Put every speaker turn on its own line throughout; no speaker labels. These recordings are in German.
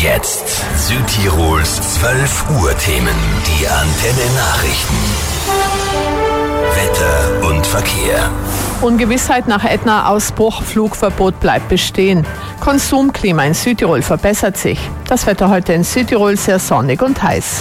jetzt Südtirols 12 Uhr Themen. Die Antenne Nachrichten. Wetter und Verkehr.
Ungewissheit nach Ätna-Ausbruch, Flugverbot bleibt bestehen. Konsumklima in Südtirol verbessert sich. Das Wetter heute in Südtirol sehr sonnig und heiß.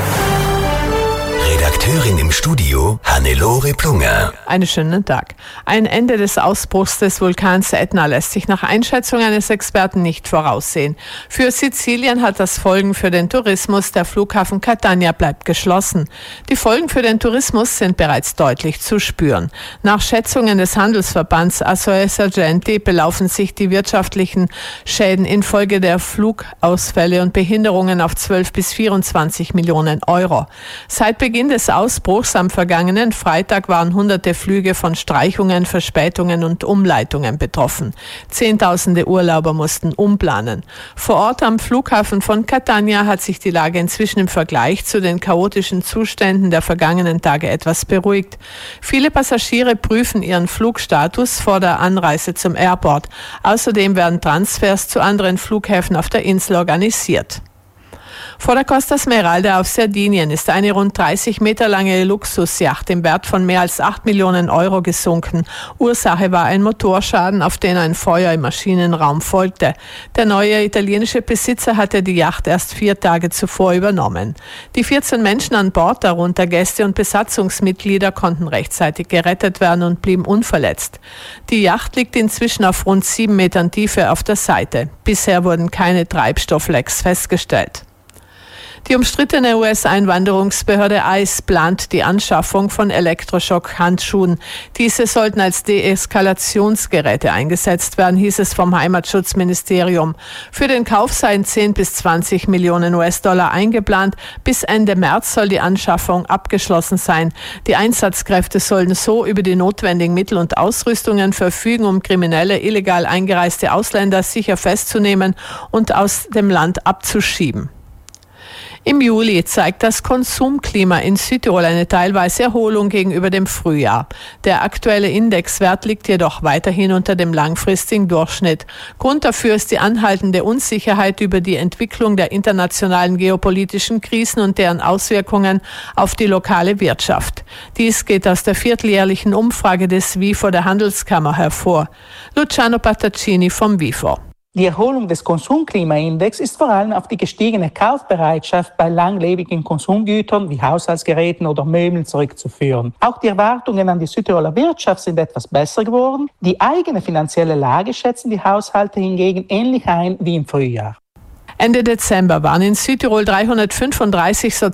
Redakteurin im Studio Hannelore Plunger.
Einen schönen Tag. Ein Ende des Ausbruchs des Vulkans Ätna lässt sich nach Einschätzung eines Experten nicht voraussehen. Für Sizilien hat das Folgen für den Tourismus. Der Flughafen Catania bleibt geschlossen. Die Folgen für den Tourismus sind bereits deutlich zu spüren. Nach Schätzungen des Handelsverbands Assoe Sergenti belaufen sich die wirtschaftlichen Schäden infolge der Flugausfälle und Behinderungen auf 12 bis 24 Millionen Euro. Seit Beginn des Ausbruchs am vergangenen Freitag waren hunderte Flüge von Streichungen, Verspätungen und Umleitungen betroffen. Zehntausende Urlauber mussten umplanen. Vor Ort am Flughafen von Catania hat sich die Lage inzwischen im Vergleich zu den chaotischen Zuständen der vergangenen Tage etwas beruhigt. Viele Passagiere prüfen ihren Flugstatus vor der Anreise zum Airport. Außerdem werden Transfers zu anderen Flughäfen auf der Insel organisiert. Vor der Costa Smeralda auf Sardinien ist eine rund 30 Meter lange Luxusjacht im Wert von mehr als 8 Millionen Euro gesunken. Ursache war ein Motorschaden, auf den ein Feuer im Maschinenraum folgte. Der neue italienische Besitzer hatte die Yacht erst 4 Tage zuvor übernommen. Die 14 Menschen an Bord, darunter Gäste und Besatzungsmitglieder, konnten rechtzeitig gerettet werden und blieben unverletzt. Die Yacht liegt inzwischen auf rund 7 Metern Tiefe auf der Seite. Bisher wurden keine Treibstofflecks festgestellt. Die umstrittene US-Einwanderungsbehörde ICE plant die Anschaffung von Elektroschock-Handschuhen. Diese sollten als Deeskalationsgeräte eingesetzt werden, hieß es vom Heimatschutzministerium. Für den Kauf seien 10 bis 20 Millionen US-Dollar eingeplant. Bis Ende März soll die Anschaffung abgeschlossen sein. Die Einsatzkräfte sollen so über die notwendigen Mittel und Ausrüstungen verfügen, um kriminelle, illegal eingereiste Ausländer sicher festzunehmen und aus dem Land abzuschieben. Im Juli zeigt das Konsumklima in Südtirol eine teilweise Erholung gegenüber dem Frühjahr. Der aktuelle Indexwert liegt jedoch weiterhin unter dem langfristigen Durchschnitt. Grund dafür ist die anhaltende Unsicherheit über die Entwicklung der internationalen geopolitischen Krisen und deren Auswirkungen auf die lokale Wirtschaft. Dies geht aus der vierteljährlichen Umfrage des WIFO der Handelskammer hervor. Luciano Pattaccini vom WIFO.
Die Erholung des Konsumklimaindex ist vor allem auf die gestiegene Kaufbereitschaft bei langlebigen Konsumgütern wie Haushaltsgeräten oder Möbeln zurückzuführen. Auch die Erwartungen an die Südtiroler Wirtschaft sind etwas besser geworden. Die eigene finanzielle Lage schätzen die Haushalte hingegen ähnlich ein wie im Frühjahr.
Ende Dezember waren in Südtirol 335